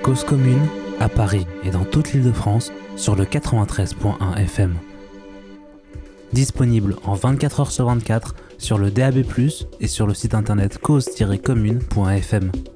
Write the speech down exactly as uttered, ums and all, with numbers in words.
Cause commune, à Paris et dans toute l'Île-de-France, sur le quatre-vingt-treize point un F M. Disponible en vingt-quatre heures sur vingt-quatre sur le D A B plus, et sur le site internet cause tiret commune point F M.